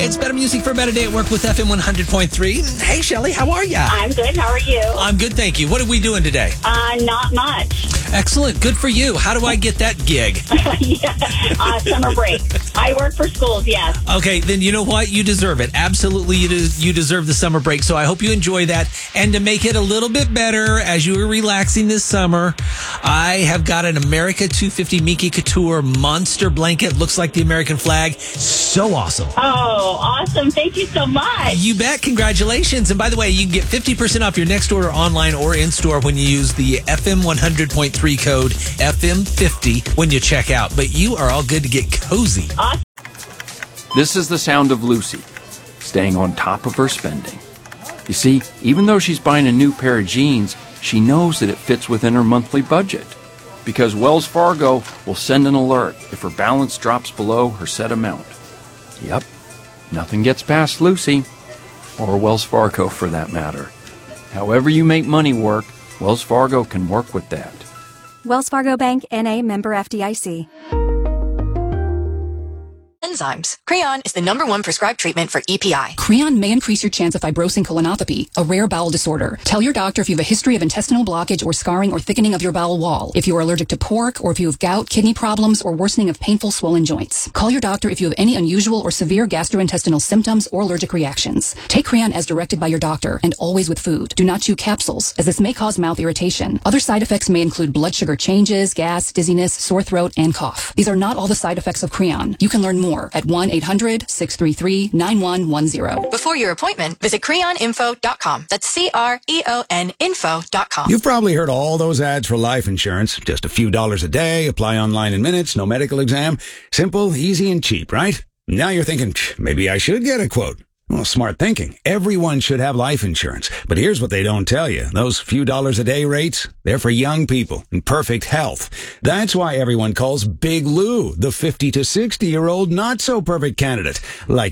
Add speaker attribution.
Speaker 1: It's Better Music for a Better Day at Work with FM 100.3. Hey, Shelly, how are you?
Speaker 2: I'm good. How are you?
Speaker 1: I'm good, thank you. What are we doing today?
Speaker 2: Not much.
Speaker 1: Excellent. Good for you. How do I get that gig?
Speaker 2: Summer break. I work for schools, yes.
Speaker 1: Okay, then you know what? You deserve it. Absolutely, you deserve the summer break. So I hope you enjoy that. And to make it a little bit better as you are relaxing this summer, I have got an America 250 Miki Couture monster blanket. Looks like the American flag. So awesome.
Speaker 2: Oh, awesome. Thank you so much.
Speaker 1: You bet. Congratulations. And by the way, you can get 50% off your next order online or in store when you use the FM 100.3 code FM50 when you check out. But you are all good to get cozy.
Speaker 2: Awesome.
Speaker 3: This is the sound of Lucy, staying on top of her spending. You see, even though she's buying a new pair of jeans, she knows that it fits within her monthly budget. Because Wells Fargo will send an alert if her balance drops below her set amount. Yep, nothing gets past Lucy, or Wells Fargo for that matter. However you make money work, Wells Fargo can work with that.
Speaker 4: Wells Fargo Bank, N.A., member FDIC.
Speaker 5: Enzymes. Creon is the #1 prescribed treatment for EPI.
Speaker 6: Creon may increase your chance of fibrosing colonopathy, a rare bowel disorder. Tell your doctor if you have a history of intestinal blockage or scarring or thickening of your bowel wall, if you are allergic to pork, or if you have gout, kidney problems, or worsening of painful swollen joints. Call your doctor if you have any unusual or severe gastrointestinal symptoms or allergic reactions. Take Creon as directed by your doctor and always with food. Do not chew capsules, as this may cause mouth irritation. Other side effects may include blood sugar changes, gas, dizziness, sore throat, and cough. These are not all the side effects of Creon. You can learn more at 1-800-633-9110.
Speaker 5: Before your appointment, visit creoninfo.com. That's CREON info.com.
Speaker 7: You've probably heard all those ads for life insurance. Just a few dollars a day, apply online in minutes, no medical exam. Simple, easy, and cheap, right? Now you're thinking, maybe I should get a quote. Well, smart thinking. Everyone should have life insurance. But here's what they don't tell you. Those few dollars a day rates, they're for young people in perfect health. That's why everyone calls Big Lou the 50 to 60-year-old not-so-perfect candidate. Like